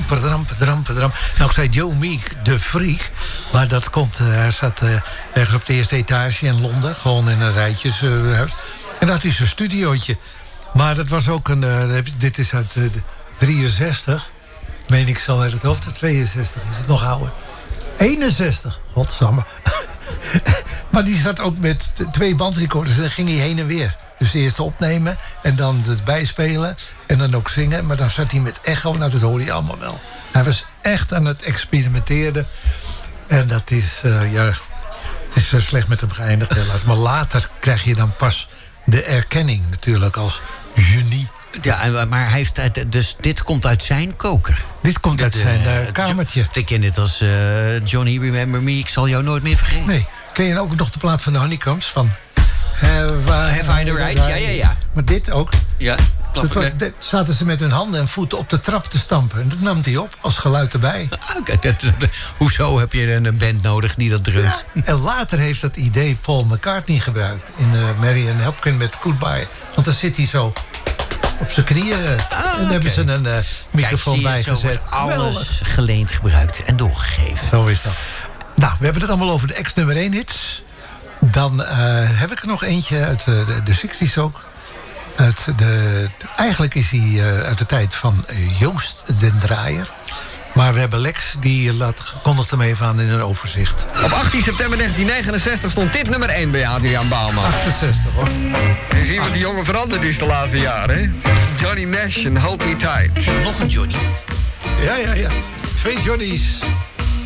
Nou, ik zei Joe Meek, de freak. Maar dat komt, hij zat ergens op de eerste etage in Londen. Gewoon in een rijtjeshuis. En dat is een studiootje. Maar dat was ook dit is uit 63. Meen ik zo uit het hoofd. 62 is het nog ouder. 61, godsamme. Maar die zat ook met 2 bandrecorders. En dan ging hij heen en weer. Dus eerst opnemen en dan het bijspelen. En dan ook zingen. Maar dan zat hij met echo. Nou, dat hoorde je allemaal wel. Hij was echt aan het experimenteren. En dat is, het is slecht met hem geëindigd helaas. Maar later krijg je dan pas de erkenning natuurlijk als genie. Ja, maar hij heeft, dus dit komt uit zijn koker. Dit komt uit zijn kamertje. Ik ken dit als Johnny Remember Me, ik zal jou nooit meer vergeten. Nee, ken je ook nog de plaat van de Honeycombs? Van Have I the Right? Ja. Maar dit ook. Ja, zaten ze met hun handen en voeten op de trap te stampen. En dat nam hij op als geluid erbij. Hoezo heb je een band nodig die dat drumt? Ja, en later heeft dat idee Paul McCartney gebruikt. In Marian Hopkins met Goodbye. Want dan zit hij zo op zijn knieën. En dan hebben ze een microfoon bijgezet. Alles geleend, gebruikt en doorgegeven. Zo is dat. Nou, we hebben het allemaal over de ex-nummer 1 hits. Dan heb ik er nog eentje uit de 60's ook. Eigenlijk is hij uit de tijd van Joost den Draaier. Maar we hebben Lex, die kondigt hem even aan in een overzicht. Op 18 september 1969 stond dit nummer 1 bij Adriaan Bouwman. 68 hoor. En zie je wat die jongen veranderd is de laatste jaren, hè? Johnny Nash en Hold Me Tight. Nog een Johnny. Ja. 2 Johnny's.